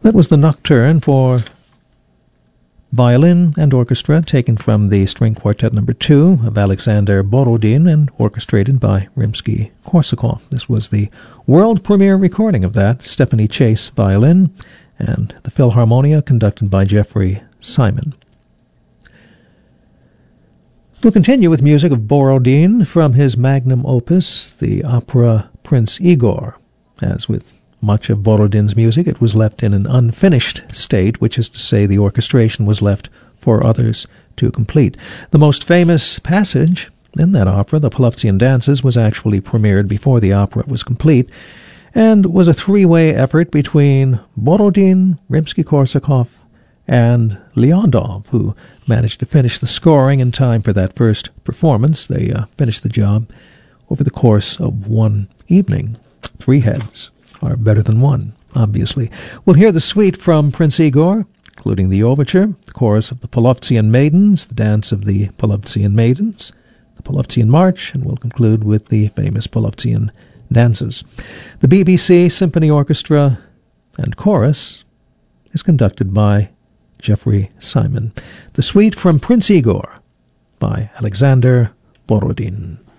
That was the Nocturne for violin and orchestra, taken from the String Quartet No. 2 of Alexander Borodin and orchestrated by Rimsky-Korsakov. This was the world premiere recording of that, Stephanie Chase violin, and the Philharmonia conducted by Jeffrey Simon. We'll continue with music of Borodin from his magnum opus, the opera Prince Igor. As with much of Borodin's music, it was left in an unfinished state, which is to say the orchestration was left for others to complete. The most famous passage in that opera, the Polovtsian Dances, was actually premiered before the opera was complete, and was a three-way effort between Borodin, Rimsky-Korsakov, and Leonov, who managed to finish the scoring in time for that first performance. They finished the job over the course of one evening. Three heads are better than one, obviously. We'll hear the suite from Prince Igor, including the overture, the chorus of the Polovtsian Maidens, the dance of the Polovtsian Maidens, the Polovtsian March, and we'll conclude with the famous Polovtsian Dances. The BBC Symphony Orchestra and Chorus is conducted by Jeffrey Simon. The suite from Prince Igor by Alexander Borodin.